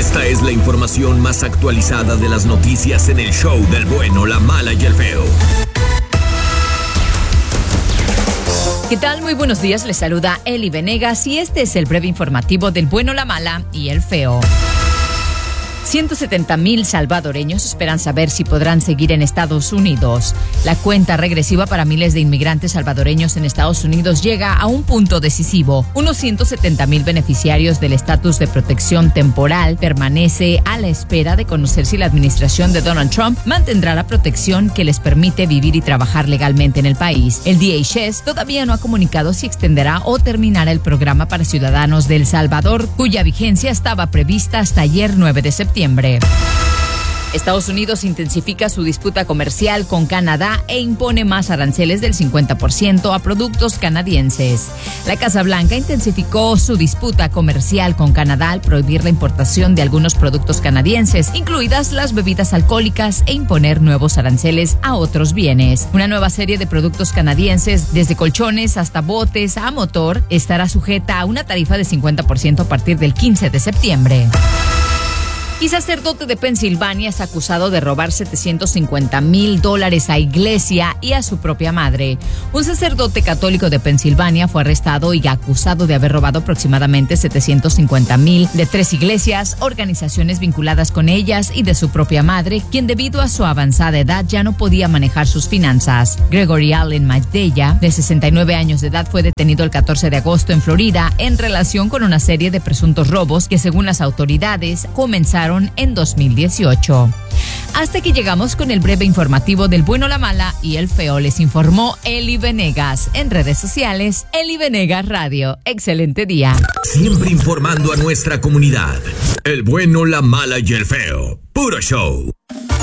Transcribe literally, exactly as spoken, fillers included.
Esta es la información más actualizada de las noticias en el show del bueno, la mala y el feo. ¿Qué tal? Muy buenos días, les saluda Eli Venegas y este es el breve informativo del bueno, la mala y el feo. ciento setenta mil salvadoreños esperan saber si podrán seguir en Estados Unidos. La cuenta regresiva para miles de inmigrantes salvadoreños en Estados Unidos llega a un punto decisivo. Unos ciento setenta mil beneficiarios del estatus de protección temporal permanece a la espera de conocer si la administración de Donald Trump mantendrá la protección que les permite vivir y trabajar legalmente en el país. El D H S todavía no ha comunicado si extenderá o terminará el programa para ciudadanos de El Salvador, cuya vigencia estaba prevista hasta ayer nueve de septiembre. Estados Unidos intensifica su disputa comercial con Canadá e impone más aranceles del cincuenta por ciento a productos canadienses. La Casa Blanca intensificó su disputa comercial con Canadá al prohibir la importación de algunos productos canadienses, incluidas las bebidas alcohólicas, e imponer nuevos aranceles a otros bienes. Una nueva serie de productos canadienses, desde colchones hasta botes a motor, estará sujeta a una tarifa de cincuenta por ciento a partir del quince de septiembre. Y sacerdote de Pensilvania es acusado de robar setecientos cincuenta mil dólares a iglesia y a su propia madre. Un sacerdote católico de Pensilvania fue arrestado y acusado de haber robado aproximadamente setecientos cincuenta mil de tres iglesias, organizaciones vinculadas con ellas y de su propia madre, quien debido a su avanzada edad ya no podía manejar sus finanzas. Gregory Allen Magdella, de sesenta y nueve años de edad, fue detenido el catorce de agosto en Florida en relación con una serie de presuntos robos que, según las autoridades, comenzaron en dos mil dieciocho. Hasta aquí llegamos con el breve informativo del bueno, la mala y el feo. Les informó Eli Venegas. En redes sociales, Eli Venegas Radio. Excelente día. Siempre informando a nuestra comunidad. El bueno, la mala y el feo. Puro show.